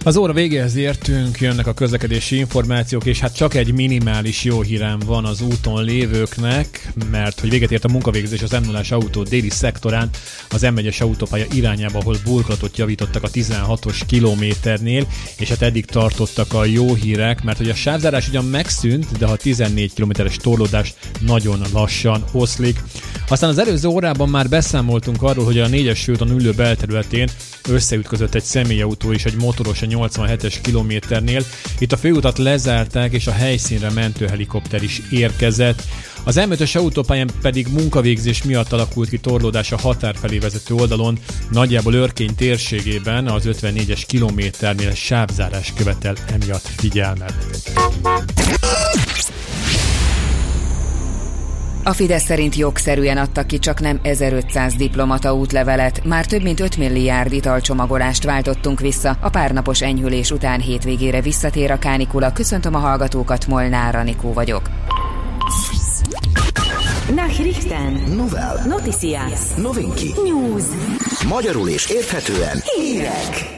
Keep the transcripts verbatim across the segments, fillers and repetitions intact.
Az óra végéhez értünk, jönnek a közlekedési információk, és hát csak egy minimális jó hírem van az úton lévőknek, mert hogy véget ért a munkavégzés az em nullás autó déli szektorán, az em egyes autópálya irányába, ahol burkolatot javítottak a tizenhatos kilométernél, és hát eddig tartottak a jó hírek, mert hogy a sávzárás ugyan megszűnt, de a tizennégy kilométeres torlódás nagyon lassan oszlik. Aztán az előző órában már beszámoltunk arról, hogy a négyes főúton ülő belterületén összeütközött egy személyautó és egy motoros a nyolcvanhetes kilométernél. Itt a főutat lezárták, és a helyszínre mentőhelikopter is érkezett. Az em ötös autópályán pedig munkavégzés miatt alakult ki torlódás a határ felé vezető oldalon, nagyjából Örkény térségében az ötvennégyes kilométernél sávzárás követel emiatt figyelmet. A Fidesz szerint jogszerűen adtak ki csak nem ezerötszáz diplomata útlevelet, már több mint öt milliárd italcsomagolást váltottunk vissza, a párnapos enyhülés után hétvégére visszatér a kánikula. Köszöntöm a hallgatókat, Molnár Anikó vagyok. Nachrichten. Novel. Noticias. Novinki. News. Magyarul és érthetően. Hírek.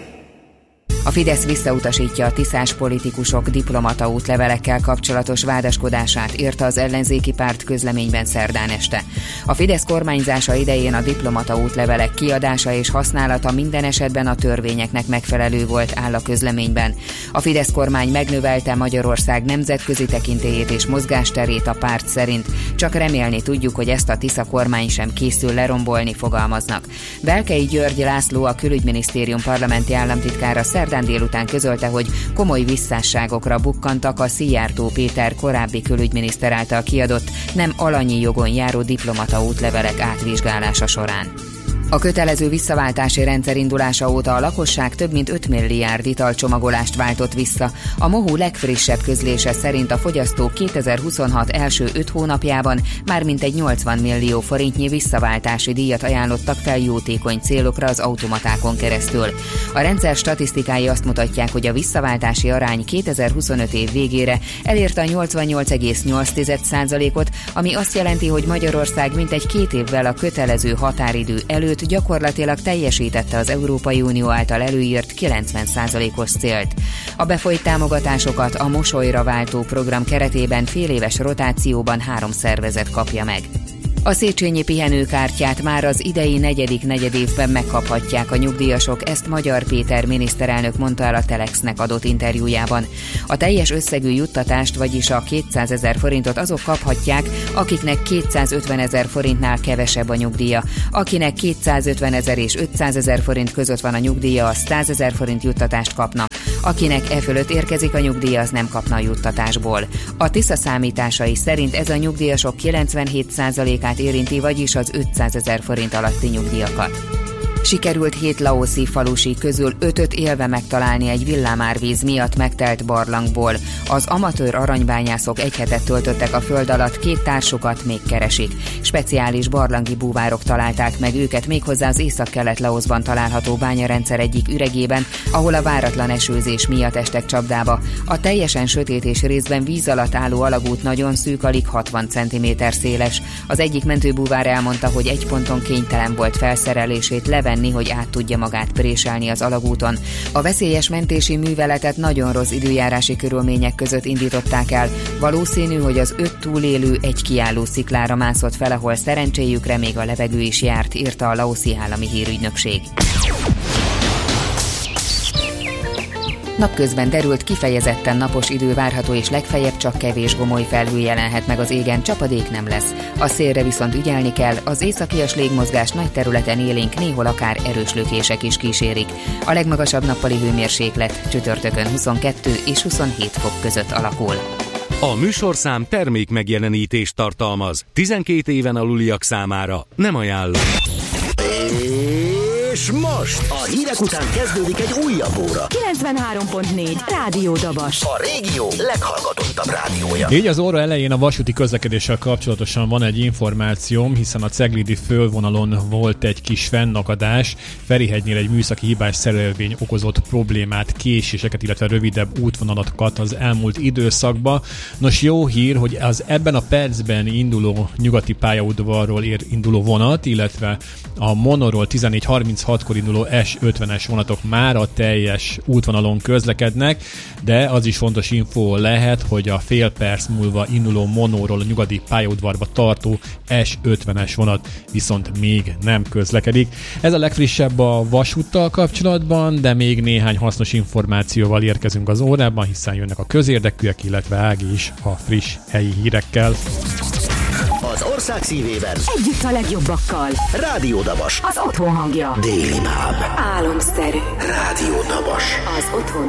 A Fidesz visszautasítja a tiszás politikusok diplomata útlevelekkel kapcsolatos vádaskodását, írta az ellenzéki párt közleményben szerdán este. A Fidesz kormányzása idején a diplomata útlevelek kiadása és használata minden esetben a törvényeknek megfelelő volt, áll a közleményben. A Fidesz kormány megnövelte Magyarország nemzetközi tekintélyét és mozgásterét a párt szerint, csak remélni tudjuk, hogy ezt a Tisza kormány sem készül lerombolni, fogalmaznak. Belkei György László, a Külügyminisztérium parlamenti államtitkára szerdán délután közölte, hogy komoly visszásságokra bukkantak a Szijjártó Péter korábbi külügyminiszter által kiadott, nem alanyi jogon járó diplomata útlevelek átvizsgálása során. A kötelező visszaváltási rendszer indulása óta a lakosság több mint öt milliárd italcsomagolást váltott vissza. A MOHU legfrissebb közlése szerint a fogyasztók kétezer-huszonhat első öt hónapjában már mintegy nyolcvan millió forintnyi visszaváltási díjat ajánlottak fel jótékony célokra az automatákon keresztül. A rendszer statisztikái azt mutatják, hogy a visszaváltási arány kétezer-huszonöt év végére elérte a nyolcvannyolc egész nyolc százalékot, ami azt jelenti, hogy Magyarország mintegy két évvel a kötelező határidő előtt gyakorlatilag teljesítette az Európai Unió által előírt kilencven százalékos célt. A befolyt támogatásokat a Mosolyra váltó program keretében féléves rotációban három szervezet kapja meg. A Széchenyi pihenőkártyát már az idei negyedik negyedévben megkaphatják a nyugdíjasok, ezt Magyar Péter miniszterelnök mondta el a Telexnek adott interjújában. A teljes összegű juttatást, vagyis a kétszázezer forintot azok kaphatják, akiknek kétszázötvenezer forintnál kevesebb a nyugdíja. Akinek kétszázötvenezer és ötszázezer forint között van a nyugdíja, az százezer forint juttatást kapna. Akinek e fölött érkezik a nyugdíja, az nem kapna a juttatásból. A Tisza számításai szerint ez a nyugdíjasok kilencvenhét százalékát érinti, vagyis az ötszázezer forint alatti nyugdíjakat. Sikerült hét laoszi falusi közül ötöt élve megtalálni egy villámárvíz miatt megtelt barlangból. Az amatőr aranybányászok egy hetet töltöttek a föld alatt, két társukat még keresik. Speciális barlangi búvárok találták meg őket, méghozzá az észak-kelet-Laoszban található bányarendszer egyik üregében, ahol a váratlan esőzés miatt estek csapdába. A teljesen sötét és részben víz alatt álló alagút nagyon szűk, alig hatvan centiméter széles. Az egyik mentőbúvár elmondta, hogy egy ponton kénytelen volt felszerelését levenni, hogy át tudja magát préselni az alagúton. A veszélyes mentési műveletet nagyon rossz időjárási körülmények között indították el. Valószínű, hogy az öt túlélő egy kiálló sziklára mászott fel, ahol szerencséjükre még a levegő is járt, írta a laoszi állami hírügynökség. Napközben derült, kifejezetten napos idő várható, és legfeljebb csak kevés gomoly felhő jelenhet meg az égen, csapadék nem lesz. A szélre viszont ügyelni kell, az északias légmozgás nagy területen élénk, néhol akár erős lökések is kísérik. A legmagasabb nappali hőmérséklet csütörtökön huszonkettő és huszonhét fok között alakul. A műsorszám termék megjelenítést tartalmaz. tizenkét éven aluliak számára nem ajánlott. És most a hírek után kezdődik egy újabb óra. kilencvenhárom pont négy Rádió Dabas. A régió leghallgatottabb rádiója. Így az óra elején a vasúti közlekedéssel kapcsolatosan van egy információm, hiszen a ceglidi fölvonalon volt egy kis fennakadás. Ferihegynél egy műszaki hibás szerelvény okozott problémát, késéseket, illetve rövidebb útvonalatokat az elmúlt időszakban. Nos, jó hír, hogy az ebben a percben induló nyugati pályaudvarról ér induló vonat, illetve a Monorról tizennégy harminc hatkor induló S ötvenes vonatok már a teljes útvonalon közlekednek, de az is fontos info lehet, hogy a fél perc múlva induló Monóról a nyugati pályaudvarba tartó S ötvenes vonat viszont még nem közlekedik. Ez a legfrissebb a vasúttal kapcsolatban, de még néhány hasznos információval érkezünk az órában, hiszen jönnek a közérdekűek, illetve Ági is a friss helyi hírekkel. Az ország szívében Együtt a legjobbakkal. Rádió Dabas. Az otthon hangja. Déli Pub. Álomszerű. Rádió Dabas. Az otthon